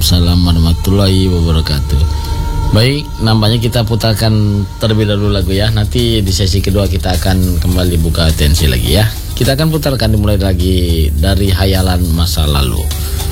Waalaikumsalam warahmatullahi wabarakatuh. Baik, nampaknya kita putarkan terlebih dahulu lagu ya. Nanti di sesi kedua kita akan kembali buka atensi lagi ya. Kita akan putarkan dimulai lagi dari Hayalan Masa Lalu.